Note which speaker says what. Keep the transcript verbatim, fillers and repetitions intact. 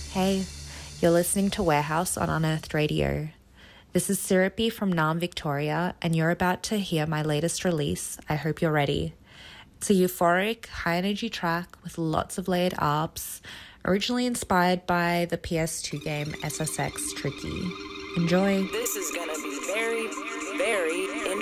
Speaker 1: Hey, you're listening to Warehouse on Unearthed Radio. This is Syrupy from Naarm, Victoria, and you're about to hear my latest release. I hope you're ready. It's a euphoric, high-energy track with lots of layered arps, originally inspired by the P S two game S S X Tricky. Enjoy.
Speaker 2: This is gonna be very, very interesting.